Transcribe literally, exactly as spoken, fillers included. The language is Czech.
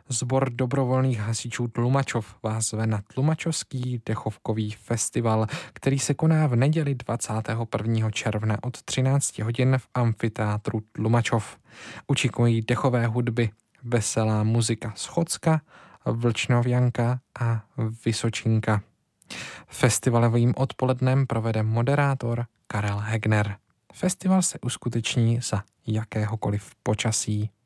Sbor dobrovolných hasičů Tlumačov vás zve na Tlumačovský dechovkový festival, který se koná v neděli dvacátého prvního června od třinácti hodin v amfiteátru Tlumačov. Učikují dechové hudby, veselá muzika z Chocka, Vlčnovianka a Vysočinka. Festivalovým odpolednem provede moderátor Karel Hegner. Festival se uskuteční za jakéhokoliv počasí.